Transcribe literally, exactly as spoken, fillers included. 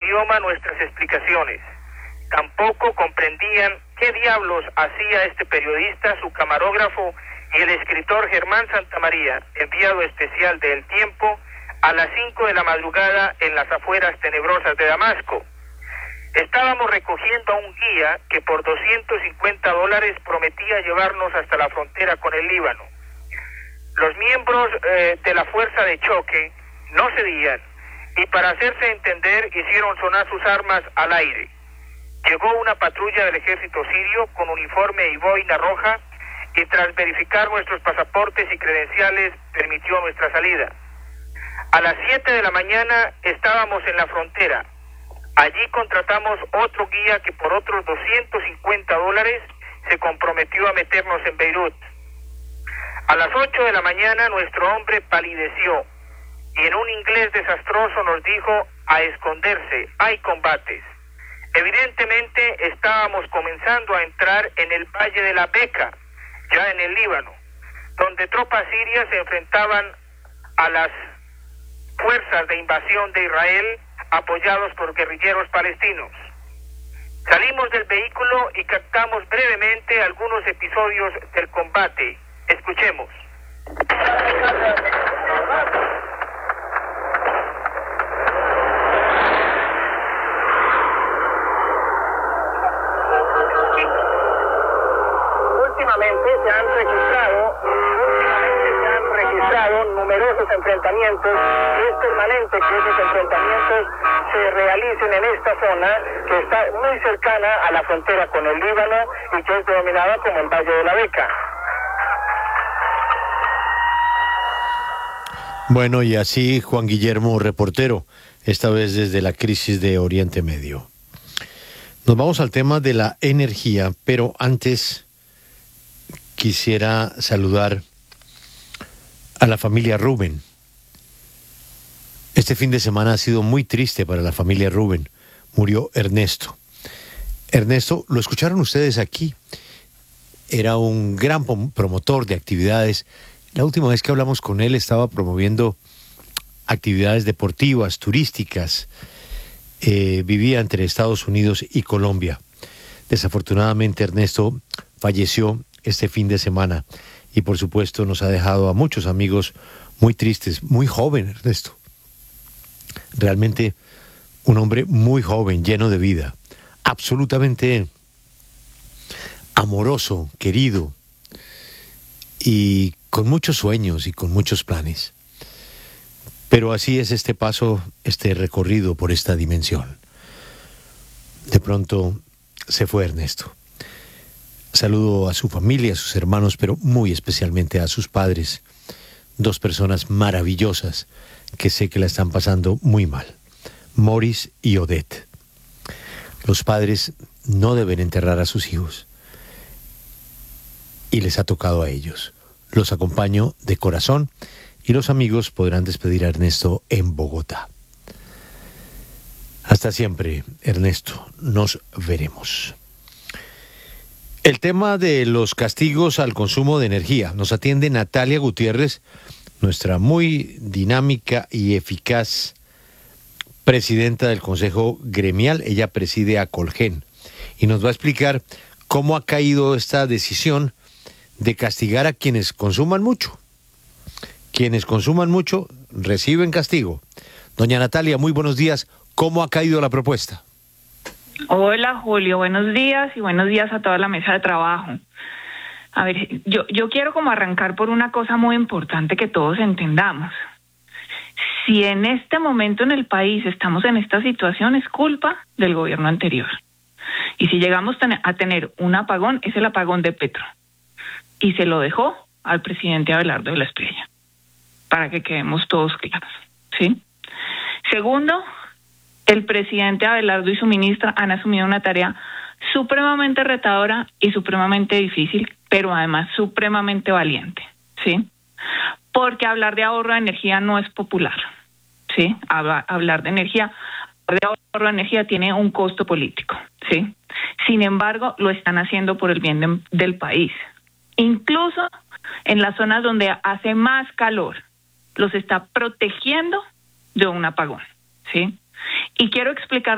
idioma nuestras explicaciones. Tampoco comprendían qué diablos hacía este periodista, su camarógrafo y el escritor Germán Santamaría, enviado especial de El Tiempo, a las cinco de la madrugada en las afueras tenebrosas de Damasco. Estábamos recogiendo a un guía que por doscientos cincuenta dólares prometía llevarnos hasta la frontera con el Líbano. Los miembros eh, de la fuerza de choque no cedían y para hacerse entender hicieron sonar sus armas al aire. Llegó una patrulla del ejército sirio con uniforme y boina roja y tras verificar nuestros pasaportes y credenciales permitió nuestra salida. A las siete de la mañana estábamos en la frontera. Allí contratamos otro guía que por otros doscientos cincuenta dólares se comprometió a meternos en Beirut. A las ocho de la mañana nuestro hombre palideció y en un inglés desastroso nos dijo a esconderse, hay combates. Evidentemente estábamos comenzando a entrar en el Valle de la Beca, ya en el Líbano, donde tropas sirias se enfrentaban a las fuerzas de invasión de Israel apoyados por guerrilleros palestinos. Salimos del vehículo y captamos brevemente algunos episodios del combate. Escuchemos. Últimamente se han registrado, últimamente se han registrado numerosos enfrentamientos. Es permanente que esos enfrentamientos se realicen en esta zona que está muy cercana a la frontera con el Líbano y que es denominada como el Valle de la Beca. Bueno, y así Juan Guillermo, reportero, esta vez desde la crisis de Oriente Medio. Nos vamos al tema de la energía, pero antes quisiera saludar a la familia Rubén. Este fin de semana ha sido muy triste para la familia Rubén. Murió Ernesto. Ernesto, lo escucharon ustedes aquí. Era un gran promotor de actividades. La última vez que hablamos con él estaba promoviendo actividades deportivas, turísticas. Eh, vivía entre Estados Unidos y Colombia. Desafortunadamente Ernesto falleció este fin de semana y por supuesto nos ha dejado a muchos amigos muy tristes. Muy joven Ernesto. Realmente un hombre muy joven, lleno de vida. Absolutamente amoroso, querido y con muchos sueños y con muchos planes. Pero así es este paso, este recorrido por esta dimensión. De pronto se fue Ernesto. Saludo a su familia, a sus hermanos, pero muy especialmente a sus padres. Dos personas maravillosas que sé que la están pasando muy mal. Morris y Odette. Los padres no deben enterrar a sus hijos. Y les ha tocado a ellos. Los acompaño de corazón y los amigos podrán despedir a Ernesto en Bogotá. Hasta siempre, Ernesto. Nos veremos. El tema de los castigos al consumo de energía. Nos atiende Natalia Gutiérrez, nuestra muy dinámica y eficaz presidenta del Consejo Gremial. Ella preside a Colgen y nos va a explicar cómo ha caído esta decisión de castigar a quienes consuman mucho. Quienes consuman mucho reciben castigo. Doña Natalia, muy buenos días. ¿Cómo ha caído la propuesta? Hola, Julio. Buenos días y buenos días a toda la mesa de trabajo. A ver, yo, yo quiero como arrancar por una cosa muy importante que todos entendamos. Si en este momento en el país estamos en esta situación, es culpa del gobierno anterior. Y si llegamos a tener un apagón, es el apagón de Petro. Y se lo dejó al presidente Abelardo de la Espriella, para que quedemos todos claros, ¿sí? Segundo, el presidente Abelardo y su ministra han asumido una tarea supremamente retadora y supremamente difícil, pero además supremamente valiente, ¿sí? Porque hablar de ahorro de energía no es popular, ¿sí? Hablar de energía, de ahorro de energía tiene un costo político, ¿sí? Sin embargo, lo están haciendo por el bien de, del país. Incluso en las zonas donde hace más calor, los está protegiendo de un apagón, ¿sí? Y quiero explicar